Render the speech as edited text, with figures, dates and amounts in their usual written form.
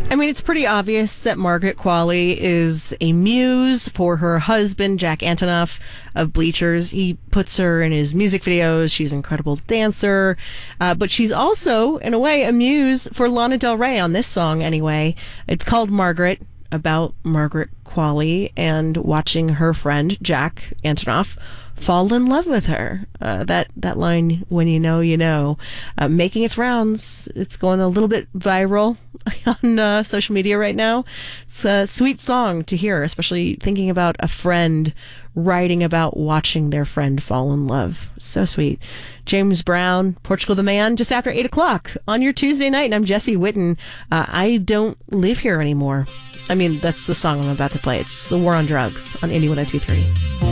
I mean, it's pretty obvious that Margaret Qualley is a muse for her husband, Jack Antonoff of Bleachers. He puts her in his music videos. She's an incredible dancer. But she's also, in a way, a muse for Lana Del Rey on this song, anyway. It's called Margaret, about Margaret Qualley and watching her friend, Jack Antonoff, fall in love with her. That line, when you know, making its rounds. It's going a little bit viral on social media right now. It's a sweet song to hear, especially thinking about a friend writing about watching their friend fall in love. So sweet. James Brown, Portugal the Man, just after 8 o'clock on your Tuesday night. And I'm Jessie Whitten. I Don't Live Here Anymore. I mean, that's the song I'm about to play. It's The War on Drugs on Indie 102.3.